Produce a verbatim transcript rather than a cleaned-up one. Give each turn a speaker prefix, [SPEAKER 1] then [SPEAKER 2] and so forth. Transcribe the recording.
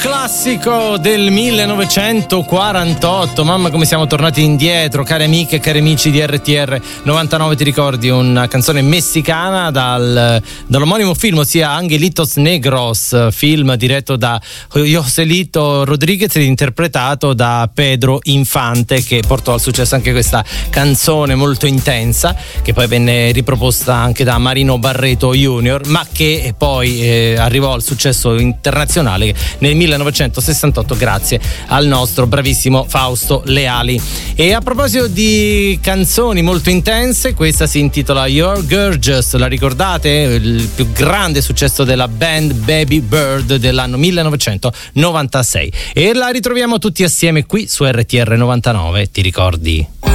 [SPEAKER 1] classico del millenovecentoquarantotto. Mamma come siamo tornati indietro, cari amiche e cari amici di R T R novantanove. Ti ricordi una canzone messicana dal, dall'omonimo film, ossia Angelitos Negros, film diretto da Joselito Rodriguez ed interpretato da Pedro Infante, che portò al successo anche questa canzone molto intensa, che poi venne riproposta anche da Marino Barreto Junior, ma che poi eh, arrivò al successo internazionale nel millenovecentosessantotto grazie al nostro bravissimo Fausto Leali. E a proposito di canzoni molto intense, questa si intitola You're Gorgeous, la ricordate? Il più grande successo della band Baby Bird dell'anno millenovecentonovantasei, e la ritroviamo tutti assieme qui su R T R novantanove. Ti ricordi?